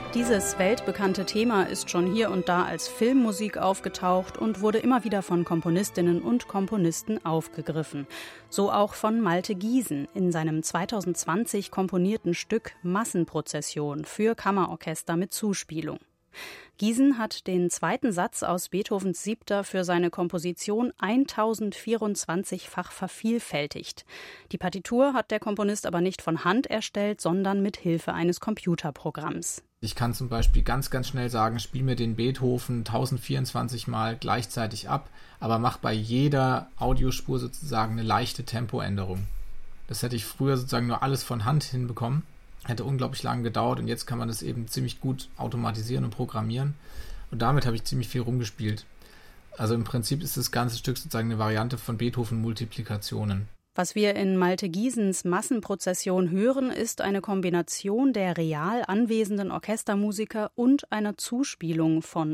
Dieses weltbekannte Thema ist schon hier und da als Filmmusik aufgetaucht und wurde immer wieder von Komponistinnen und Komponisten aufgegriffen. So auch von Malte Giesen in seinem 2020 komponierten Stück Massenprozession für Kammerorchester mit Zuspielung. Giesen hat den zweiten Satz aus Beethovens Siebter für seine Komposition 1024-fach vervielfältigt. Die Partitur hat der Komponist aber nicht von Hand erstellt, sondern mit Hilfe eines Computerprogramms. Ich kann zum Beispiel ganz, ganz schnell sagen, spiel mir den Beethoven 1024 Mal gleichzeitig ab, aber mach bei jeder Audiospur sozusagen eine leichte Tempoänderung. Das hätte ich früher sozusagen nur alles von Hand hinbekommen. Hätte unglaublich lange gedauert und jetzt kann man das eben ziemlich gut automatisieren und programmieren. Und damit habe ich ziemlich viel rumgespielt. Also im Prinzip ist das ganze Stück sozusagen eine Variante von Beethoven-Multiplikationen. Was wir in Malte Giesens Massenprozession hören, ist eine Kombination der real anwesenden Orchestermusiker und einer Zuspielung von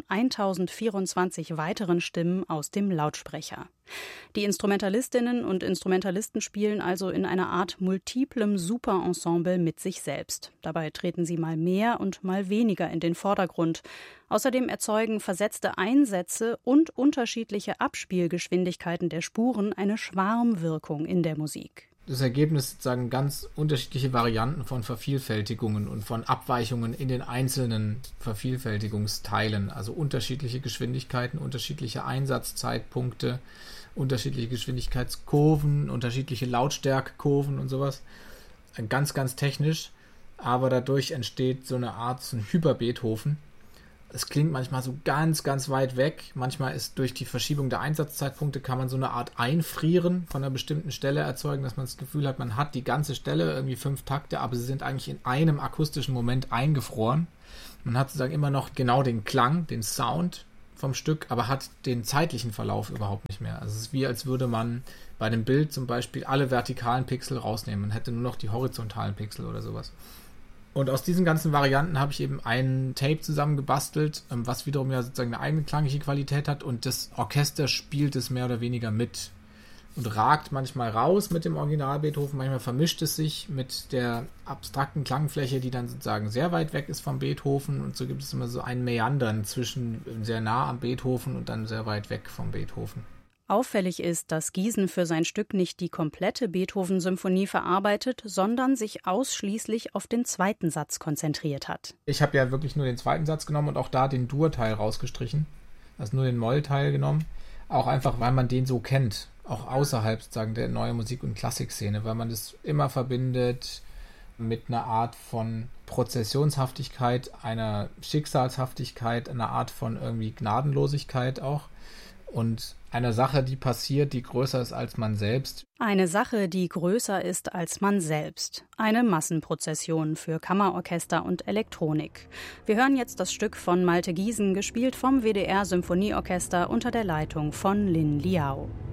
1024 weiteren Stimmen aus dem Lautsprecher. Die Instrumentalistinnen und Instrumentalisten spielen also in einer Art multiplem Superensemble mit sich selbst. Dabei treten sie mal mehr und mal weniger in den Vordergrund. Außerdem erzeugen versetzte Einsätze und unterschiedliche Abspielgeschwindigkeiten der Spuren eine Schwarmwirkung in der Musik. Das Ergebnis ist sozusagen ganz unterschiedliche Varianten von Vervielfältigungen und von Abweichungen in den einzelnen Vervielfältigungsteilen. Also unterschiedliche Geschwindigkeiten, unterschiedliche Einsatzzeitpunkte, unterschiedliche Geschwindigkeitskurven, unterschiedliche Lautstärkekurven und sowas. Ganz, ganz technisch, aber dadurch entsteht so eine Art so ein Hyper-Beethoven. Es klingt manchmal so ganz, ganz weit weg. Manchmal ist durch die Verschiebung der Einsatzzeitpunkte kann man so eine Art Einfrieren von einer bestimmten Stelle erzeugen, dass man das Gefühl hat, man hat die ganze Stelle, irgendwie 5 Takte, aber sie sind eigentlich in einem akustischen Moment eingefroren. Man hat sozusagen immer noch genau den Klang, den Sound vom Stück, aber hat den zeitlichen Verlauf überhaupt nicht mehr. Also es ist wie, als würde man bei dem Bild zum Beispiel alle vertikalen Pixel rausnehmen. Man hätte nur noch die horizontalen Pixel oder sowas. Und aus diesen ganzen Varianten habe ich eben ein Tape zusammengebastelt, was wiederum ja sozusagen eine eigene klangliche Qualität hat und das Orchester spielt es mehr oder weniger mit und ragt manchmal raus mit dem Original Beethoven, manchmal vermischt es sich mit der abstrakten Klangfläche, die dann sozusagen sehr weit weg ist vom Beethoven und so gibt es immer so ein Meandern zwischen sehr nah am Beethoven und dann sehr weit weg vom Beethoven. Auffällig ist, dass Giesen für sein Stück nicht die komplette Beethoven-Symphonie verarbeitet, sondern sich ausschließlich auf den zweiten Satz konzentriert hat. Ich habe ja wirklich nur den zweiten Satz genommen und auch da den Dur-Teil rausgestrichen, also nur den Moll-Teil genommen, auch einfach, weil man den so kennt, auch außerhalb sozusagen der neuen Musik- und Klassikszene, weil man das immer verbindet mit einer Art von Prozessionshaftigkeit, einer Schicksalshaftigkeit, einer Art von irgendwie Gnadenlosigkeit auch. Und eine Sache, die passiert, die größer ist als man selbst. Eine Sache, die größer ist als man selbst. Eine Massenprozession für Kammerorchester und Elektronik. Wir hören jetzt das Stück von Malte Giesen, gespielt vom WDR Symphonieorchester unter der Leitung von Lin Liao.